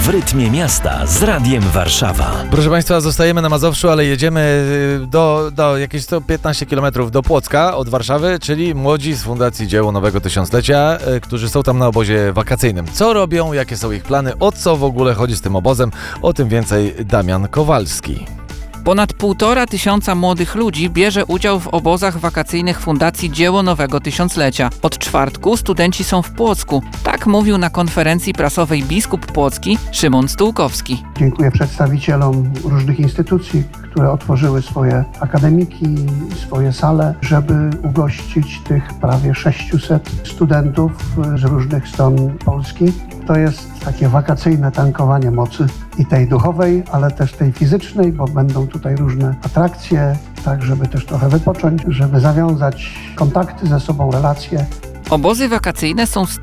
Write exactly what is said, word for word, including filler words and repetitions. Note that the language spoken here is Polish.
w rytmie miasta z Radiem Warszawa. Proszę Państwa, zostajemy na Mazowszu, ale jedziemy do, do jakieś sto piętnaście kilometrów do Płocka od Warszawy, czyli młodzi z Fundacji Dzieło Nowego Tysiąclecia, którzy są tam na obozie wakacyjnym. Co robią, jakie są ich plany, o co w ogóle chodzi z tym obozem? O tym więcej Damian Kowalski. Ponad półtora tysiąca młodych ludzi bierze udział w obozach wakacyjnych Fundacji Dzieło Nowego Tysiąclecia. Od czwartku studenci są w Płocku. Tak mówił na konferencji prasowej biskup płocki Szymon Stułkowski. Dziękuję przedstawicielom różnych instytucji, które otworzyły swoje akademiki, swoje sale, żeby ugościć tych prawie sześciuset studentów z różnych stron Polski. To jest takie wakacyjne tankowanie mocy i tej duchowej, ale też tej fizycznej, bo będą tutaj różne atrakcje, tak żeby też trochę wypocząć, żeby zawiązać kontakty ze sobą, relacje. Obozy wakacyjne są